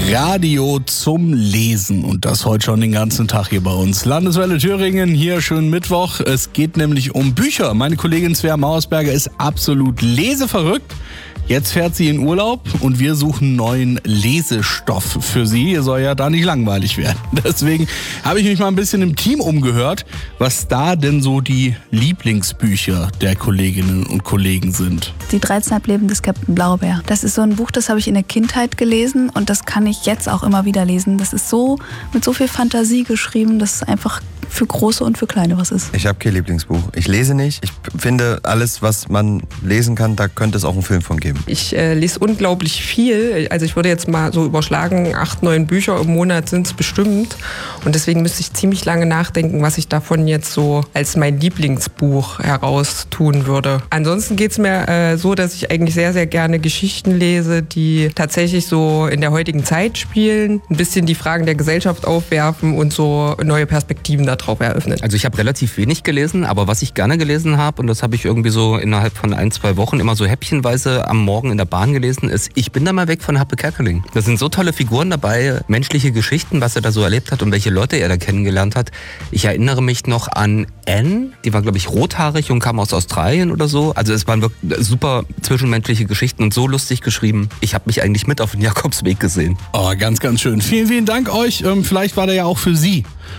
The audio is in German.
Radio zum Lesen und das heute schon den ganzen Tag hier bei uns. Landeswelle Thüringen, hier schönen Mittwoch. Es geht nämlich um Bücher. Meine Kollegin Svea Mauersberger ist absolut leseverrückt. Jetzt fährt sie in Urlaub und wir suchen neuen Lesestoff für sie. Ihr soll ja da nicht langweilig werden. Deswegen habe ich mich mal ein bisschen im Team umgehört, was da denn so die Lieblingsbücher der Kolleginnen und Kollegen sind. Die 13,5 Leben des Captain Blaubeer. Das ist so ein Buch, das habe ich in der Kindheit gelesen und das kann ich jetzt auch immer wieder lesen. Das ist so mit so viel Fantasie geschrieben, dass es einfach für Große und für Kleine was ist. Ich habe kein Lieblingsbuch. Ich lese nicht. Ich finde, alles, was man lesen kann, da könnte es auch einen Film von geben. Ich lese unglaublich viel. Also ich würde jetzt mal so überschlagen, 8, 9 Bücher im Monat sind es bestimmt. Und deswegen müsste ich ziemlich lange nachdenken, was ich davon jetzt so als mein Lieblingsbuch heraustun würde. Ansonsten geht es mir so, dass ich eigentlich sehr, sehr gerne Geschichten lese, die tatsächlich so in der heutigen Zeit spielen, ein bisschen die Fragen der Gesellschaft aufwerfen und so neue Perspektiven darauf eröffnen. Also ich habe relativ wenig gelesen, aber was ich gerne gelesen habe, und das habe ich irgendwie so innerhalb von 1, 2 Wochen immer so häppchenweise am Morgen in der Bahn gelesen, ist Ich bin da mal weg von Happe Kerkeling. Da sind so tolle Figuren dabei, menschliche Geschichten, was er da so erlebt hat und welche Leute er da kennengelernt hat. Ich erinnere mich noch an Anne, die war, glaube ich, rothaarig und kam aus Australien oder so. Also es waren wirklich super zwischenmenschliche Geschichten und so lustig geschrieben. Ich habe mich eigentlich mit auf den Jakobsweg gesehen. Oh, ganz, ganz schön. Vielen, vielen Dank euch. Vielleicht war der ja auch für Sie